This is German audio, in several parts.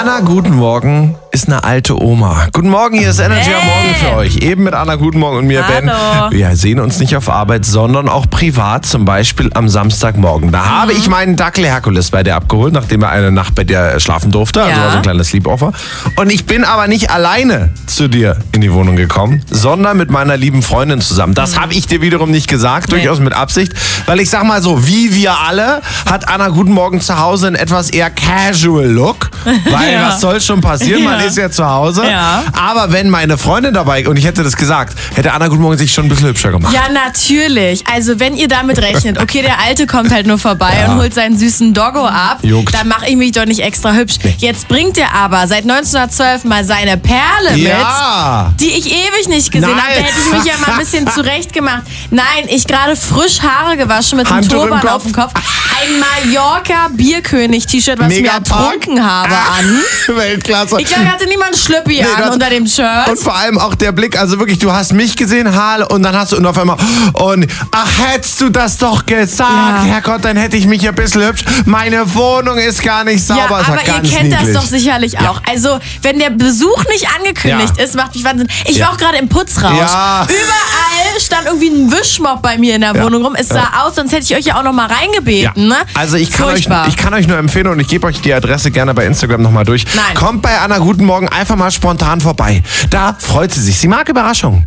Anna, guten Morgen, ist eine alte Oma. Guten Morgen, hier ist Energy am Morgen für euch. Eben mit Anna, guten Morgen und mir, Ben. Wir sehen uns nicht auf Arbeit, sondern auch privat, zum Beispiel am Samstagmorgen. Da habe ich meinen Dackel Herkules bei dir abgeholt, nachdem er eine Nacht bei dir schlafen durfte. Also war so ein kleines Sleepover. Und ich bin aber nicht alleine zu dir in die Wohnung gekommen, sondern mit meiner lieben Freundin zusammen. Das habe ich dir wiederum nicht gesagt, durchaus mit Absicht. Weil ich sag mal so, wie wir alle, hat Anna guten Morgen zu Hause einen etwas eher casual Look. Weil was soll schon passieren? Man ist ja zu Hause. Aber wenn meine Freundin dabei, und ich hätte das gesagt, hätte Anna guten Morgen sich schon ein bisschen hübscher gemacht. Ja, natürlich. Also wenn ihr damit rechnet, okay, der Alte kommt halt nur vorbei und holt seinen süßen Doggo ab, dann mache ich mich doch nicht extra hübsch. Jetzt bringt er aber seit 1912 mal seine Perle mit, die ich ewig nicht gesehen habe. Da hätte ich mich ja mal ein bisschen zurecht gemacht. Nein, ich gerade frisch Haare gewaschen mit einem Turban auf dem Kopf. Ein Mallorca-Bierkönig-T-Shirt, was ich mir ertrunken habe, an. Weltklasse. Ich glaube, hatte niemand Schlüppi an unter dem Shirt. Und vor allem auch der Blick, also wirklich, du hast mich gesehen, Haare, und dann hast du, und auf einmal, und ach, hättest du das doch gesagt, Herrgott, dann hätte ich mich ein bisschen hübsch. Meine Wohnung ist gar nicht sauber. Ja, aber ihr kennt das doch sicherlich auch. Also, wenn der Besuch nicht angekündigt ist, macht mich Wahnsinn. Ich war auch gerade im Putzrausch. Überall stand irgendwie ein Wischmopp bei mir in der Wohnung rum. Es sah aus, sonst hätte ich euch ja auch noch mal reingebeten. Ne? Also ich kann euch nur empfehlen, und ich gebe euch die Adresse gerne bei Instagram nochmal durch. Kommt bei Anna guten Morgen einfach mal spontan vorbei. Da freut sie sich. Sie mag Überraschungen.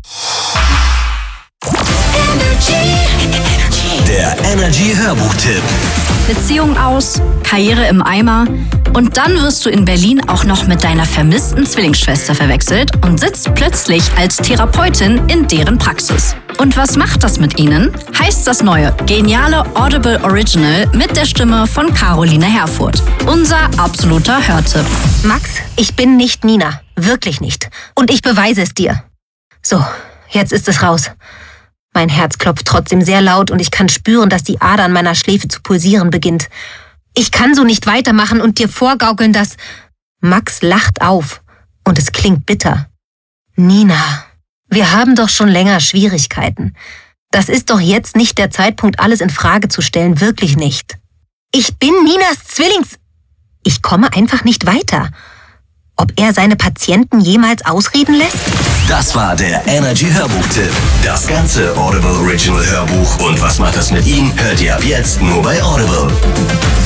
Der Energy Hörbuchtipp. Beziehung aus, Karriere im Eimer und dann wirst du in Berlin auch noch mit deiner vermissten Zwillingsschwester verwechselt und sitzt plötzlich als Therapeutin in deren Praxis. Und was macht das mit ihnen? Heißt das neue, geniale Audible Original mit der Stimme von Caroline Herfurth. Unser absoluter Hörtipp. Max, ich bin nicht Nina. Wirklich nicht. Und ich beweise es dir. So, jetzt ist es raus. Mein Herz klopft trotzdem sehr laut und ich kann spüren, dass die Ader an meiner Schläfe zu pulsieren beginnt. Ich kann so nicht weitermachen und dir vorgaukeln, dass... Max lacht auf und es klingt bitter. Nina, wir haben doch schon länger Schwierigkeiten. Das ist doch jetzt nicht der Zeitpunkt, alles in Frage zu stellen, wirklich nicht. Ich bin Ninas Zwillings... Ich komme einfach nicht weiter. Ob er seine Patienten jemals ausreden lässt? Das war der Energy Hörbuchtipp. Das ganze Audible Original Hörbuch und was macht das mit ihm, hört ihr ab jetzt nur bei Audible.